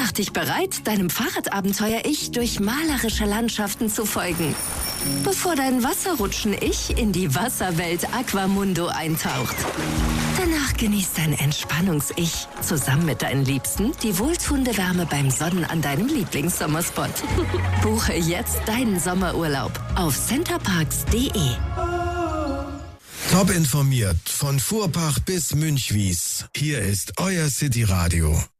Mach dich bereit, deinem Fahrradabenteuer-Ich durch malerische Landschaften zu folgen, bevor dein Wasserrutschen-Ich in die Wasserwelt Aquamundo eintaucht. Danach genießt dein Entspannungs-Ich zusammen mit deinen Liebsten die wohltuende Wärme beim Sonnen an deinem Lieblingssommerspot. Buche jetzt deinen Sommerurlaub auf centerparks.de. Top informiert von Fuhrpark bis Münchwies. Hier ist euer City Radio.